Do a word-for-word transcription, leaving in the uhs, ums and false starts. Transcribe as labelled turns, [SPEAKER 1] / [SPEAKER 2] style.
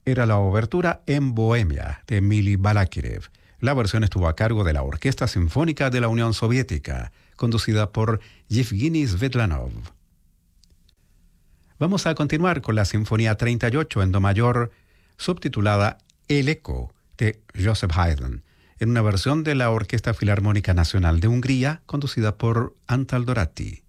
[SPEAKER 1] Era la obertura en Bohemia de Mili Balakirev. La versión estuvo a cargo de la Orquesta Sinfónica de la Unión Soviética, conducida por Yevgeny Svetlanov. Vamos a continuar con la Sinfonía treinta y ocho en Do mayor, subtitulada El Eco, de Joseph Haydn, en una versión de la Orquesta Filarmónica Nacional de Hungría, conducida por Antal Dorati.